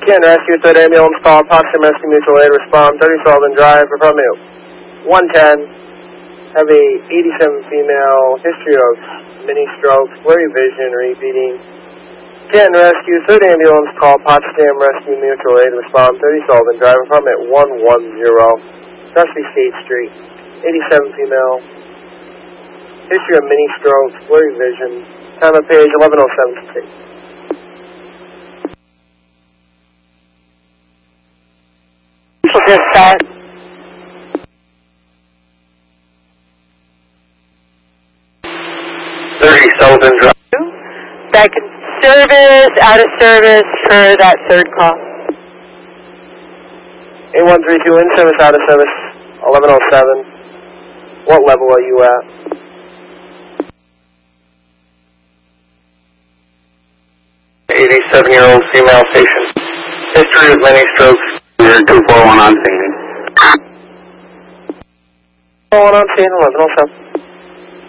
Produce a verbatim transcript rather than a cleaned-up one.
ten, rescue, third ambulance call, Potsdam Rescue Mutual Aid, respond, thirty Sullivan Drive, apartment one ten, have a eighty-seven female, history of mini strokes, blurry vision, repeating. ten, rescue, third ambulance call, Potsdam Rescue Mutual Aid, respond, thirty Sullivan Drive, apartment one one zero, Dusty State Street, eighty-seven female, history of mini strokes, blurry vision, time of page eleven oh seven six. Dispatch. thirty Sullivan Drive. Back in service, out of service for that third call. eight one three two, in service, out of service, eleven oh seven. What level are you at? eighty-seven-year-old female patient. History of many strokes. two four one on scene. two four one on scene, eleven oh seven.